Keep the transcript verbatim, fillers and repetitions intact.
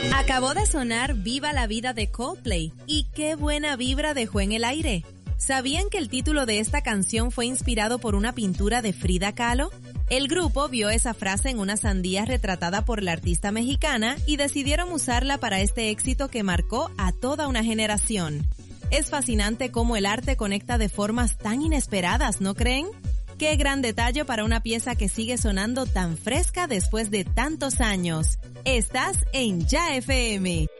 Acabó de sonar Viva la Vida de Coldplay y qué buena vibra dejó en el aire. ¿Sabían que el título de esta canción fue inspirado por una pintura de Frida Kahlo? El grupo vio esa frase en una sandía retratada por la artista mexicana y decidieron usarla para este éxito que marcó a toda una generación. Es fascinante cómo el arte conecta de formas tan inesperadas, ¿no creen? Qué gran detalle para una pieza que sigue sonando tan fresca después de tantos años. Estás en Ya F M.